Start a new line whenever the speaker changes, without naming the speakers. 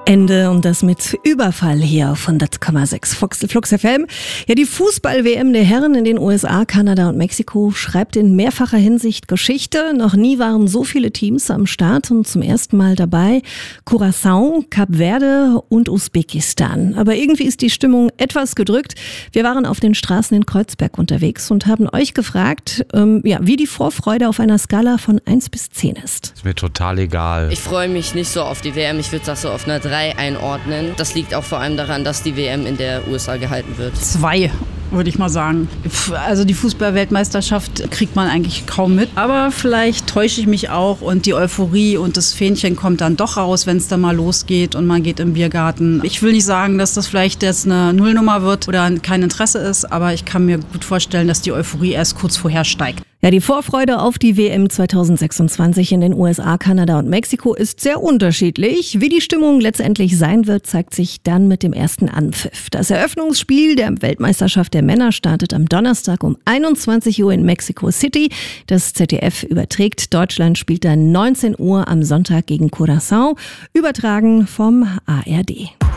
Ende und das mit Überfall hier auf 100,6 Flux FM. Ja, die Fußball-WM der Herren in den USA, Kanada und Mexiko schreibt in mehrfacher Hinsicht Geschichte. Noch nie waren so viele Teams am Start und zum ersten Mal dabei Curaçao, Kap Verde und Usbekistan. Aber irgendwie ist die Stimmung etwas gedrückt. Wir waren auf den Straßen in Kreuzberg unterwegs und haben euch gefragt, wie die Vorfreude auf einer Skala von 1 bis 10 ist.
Ist mir total egal.
Ich freue mich nicht so auf die WM. Ich würde das so auf einer 3 einordnen. Das liegt auch vor allem daran, dass die WM in der USA gehalten wird.
2, würde ich mal sagen. Also die Fußball-Weltmeisterschaft kriegt man eigentlich kaum mit. Aber vielleicht täusche ich mich auch und die Euphorie und das Fähnchen kommt dann doch raus, wenn es dann mal losgeht und man geht im Biergarten. Ich will nicht sagen, dass das vielleicht jetzt eine Nullnummer wird oder kein Interesse ist, aber ich kann mir gut vorstellen, dass die Euphorie erst kurz vorher steigt.
Ja, die Vorfreude auf die WM 2026 in den USA, Kanada und Mexiko ist sehr unterschiedlich. Wie die Stimmung letztendlich sein wird, zeigt sich dann mit dem ersten Anpfiff. Das Eröffnungsspiel der Weltmeisterschaft der Männer startet am Donnerstag um 21 Uhr in Mexico City. Das ZDF überträgt. Deutschland spielt dann 19 Uhr am Sonntag gegen Curaçao, übertragen vom ARD.